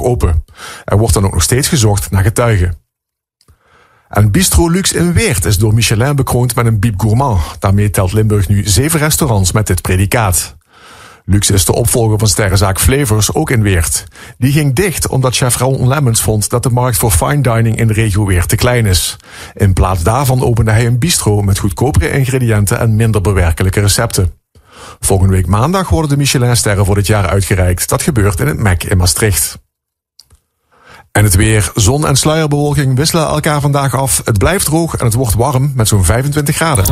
open. Er wordt dan ook nog steeds gezocht naar getuigen. En Bistro Luxe in Weert is door Michelin bekroond met een Biep Gourmand. Daarmee telt Limburg nu 7 restaurants met dit predicaat. Luxe is de opvolger van sterrenzaak Flavors, ook in Weert. Die ging dicht omdat chef Ron Lemmens vond dat de markt voor fine dining in de regio Weert te klein is. In plaats daarvan opende hij een bistro met goedkopere ingrediënten en minder bewerkelijke recepten. Volgende week maandag worden de Michelin-sterren voor dit jaar uitgereikt. Dat gebeurt in het MEC in Maastricht. En het weer. Zon en sluierbewolking wisselen elkaar vandaag af. Het blijft droog en het wordt warm met zo'n 25 graden.